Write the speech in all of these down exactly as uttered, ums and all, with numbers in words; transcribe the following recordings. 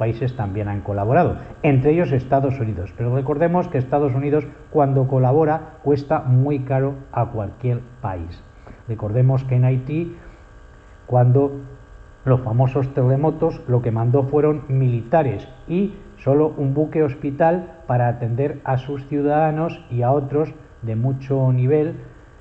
países también han colaborado, entre ellos Estados Unidos. Pero recordemos que Estados Unidos, cuando colabora, cuesta muy caro a cualquier país. Recordemos que en Haití, cuando los famosos terremotos, lo que mandó fueron militares y solo un buque hospital para atender a sus ciudadanos y a otros de mucho nivel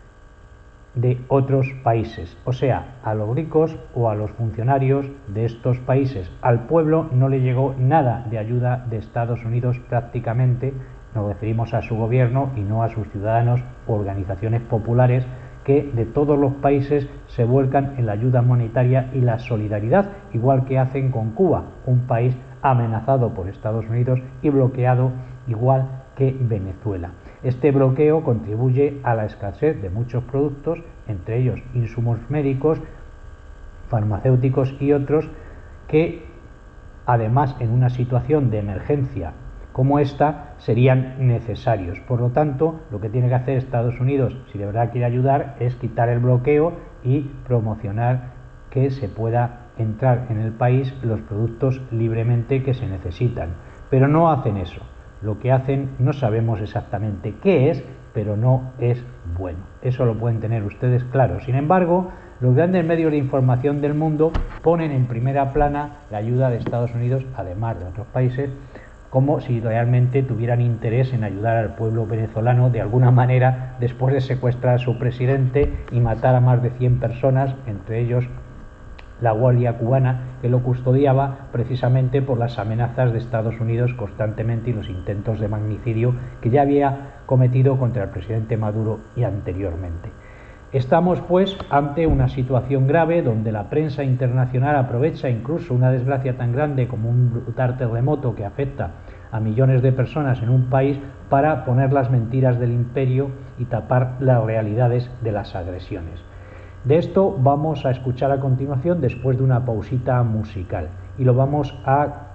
de otros países, o sea, a los ricos o a los funcionarios de estos países. Al pueblo no le llegó nada de ayuda de Estados Unidos prácticamente, nos referimos a su gobierno y no a sus ciudadanos o organizaciones populares que de todos los países se vuelcan en la ayuda monetaria y la solidaridad, igual que hacen con Cuba, un país amenazado por Estados Unidos y bloqueado igual que Venezuela. Este bloqueo contribuye a la escasez de muchos productos, entre ellos insumos médicos, farmacéuticos y otros, que además en una situación de emergencia como esta serían necesarios. Por lo tanto, lo que tiene que hacer Estados Unidos, si de verdad quiere ayudar, es quitar el bloqueo y promocionar que se pueda entrar en el país los productos libremente que se necesitan. Pero no hacen eso. Lo que hacen no sabemos exactamente qué es, pero no es bueno. Eso lo pueden tener ustedes claro. Sin embargo, los grandes medios de información del mundo ponen en primera plana la ayuda de Estados Unidos, además de otros países, como si realmente tuvieran interés en ayudar al pueblo venezolano de alguna manera después de secuestrar a su presidente y matar a más de cien personas, entre ellos la Guardia Cubana, que lo custodiaba precisamente por las amenazas de Estados Unidos constantemente y los intentos de magnicidio que ya había cometido contra el presidente Maduro y anteriormente. Estamos pues ante una situación grave donde la prensa internacional aprovecha incluso una desgracia tan grande como un brutal terremoto que afecta a millones de personas en un país para poner las mentiras del imperio y tapar las realidades de las agresiones. De esto vamos a escuchar a continuación después de una pausita musical y lo vamos a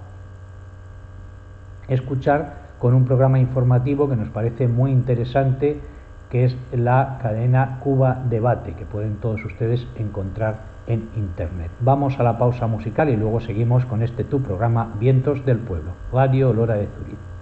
escuchar con un programa informativo que nos parece muy interesante, que es la cadena Cuba Debate, que pueden todos ustedes encontrar en internet. Vamos a la pausa musical y luego seguimos con este tu programa Vientos del Pueblo, Radio Lora de Zuriz.